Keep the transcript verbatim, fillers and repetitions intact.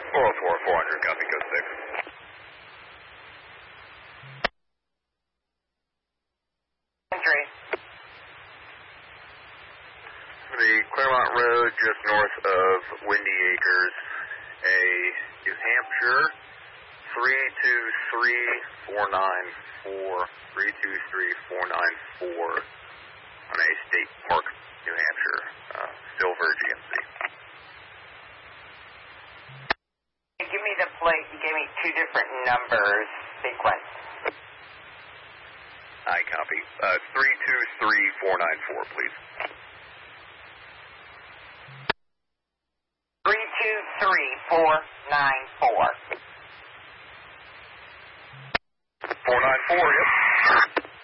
four oh four, four hundred, copy, go six. Entry. The Claremont Road, just north of Windy Acres, a New Hampshire, three two three four nine four, three two three four nine four, on a State Park, New Hampshire, uh, silver G M C. Give me the plate. You gave me two different numbers. Sequence. I copy. Uh, three two three four nine four, please.